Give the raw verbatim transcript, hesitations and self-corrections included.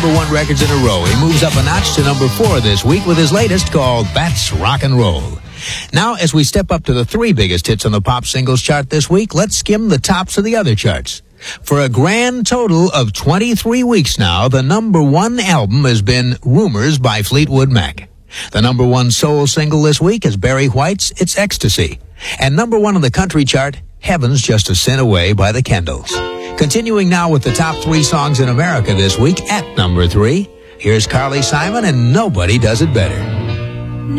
number one records in a row. He moves up a notch to number four this week with his latest called That's Rock and Roll. Now, as we step up to the three biggest hits on the pop singles chart this week, let's skim the tops of the other charts. For a grand total of twenty-three weeks now, the number one album has been Rumors by Fleetwood Mac. The number one soul single this week is Barry White's It's Ecstasy. And number one on the country chart, Heaven's Just a Sin Away by the Kendalls. Continuing now with the top three songs in America this week at number three, here's Carly Simon and Nobody Does It Better.